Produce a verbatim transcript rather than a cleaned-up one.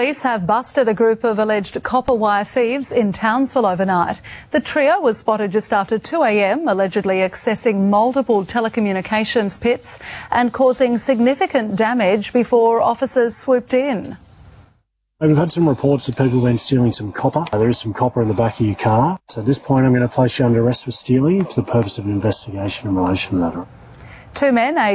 Police have busted a group of alleged copper wire thieves in Townsville overnight. The trio was spotted just after two a m, allegedly accessing multiple telecommunications pits and causing significant damage before officers swooped in. We've had some reports of people been stealing some copper. There is some copper in the back of your car. So at this point I'm going to place you under arrest for stealing for the purpose of an investigation in relation to that. Two men,